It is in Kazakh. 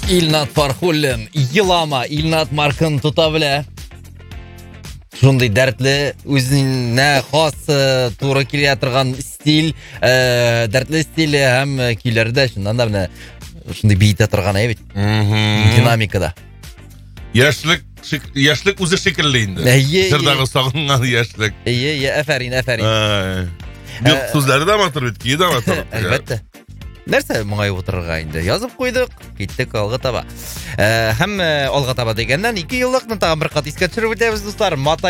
Илнат Фархуллин, елама, Илнат маркын тұта біле. Шондай дәртлі, өзіне қос туры келе атырған стиль, дәртлі стилі әм күйлерді, шындан да міне, шындай бейт атырған әйбет. Динамикада. Яшілік өзі шекерлейінді. Жырдағы сағынған яшілік. Әфәрин. Бек сөздері да матыр өткі, еді матыр. Әлбәтті. Нәрсе мұңай отырырға енді жазып қойдық, кеттік алға таба. Һәм алға таба дегеннен 2 еллықны тағын бір қат еске түсіріп өтеміз, достар.